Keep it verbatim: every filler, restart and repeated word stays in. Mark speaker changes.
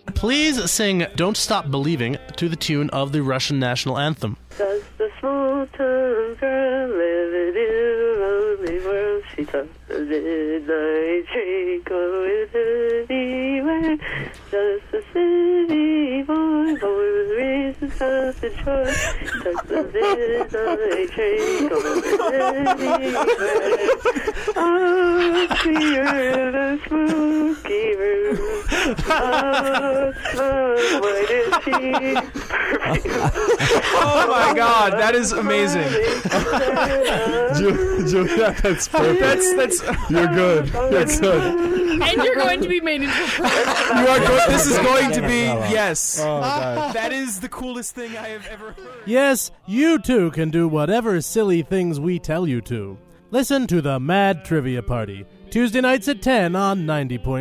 Speaker 1: Please sing Don't Stop Believing to the tune of the Russian national anthem.
Speaker 2: Just a small town girl living in a lonely world. She thought the midnight train going anywhere. Just a city boy, boy with reason, self and choice. Took the midnight train going anywhere. Oh, see her in a spooky room. Oh, smell, what is she?
Speaker 3: Oh my God, that is amazing.
Speaker 4: Ju- Julia, that's perfect.
Speaker 3: That's that's
Speaker 4: You're good. You're good.
Speaker 5: And you're going to be made into a pro.
Speaker 3: you are go- this is going to be
Speaker 4: Oh,
Speaker 3: yes.
Speaker 4: Oh, God.
Speaker 3: That is the coolest thing I have ever heard.
Speaker 6: Yes, you too can do whatever silly things we tell you to. Listen to the Mad Trivia Party, Tuesday nights at ten on ninety point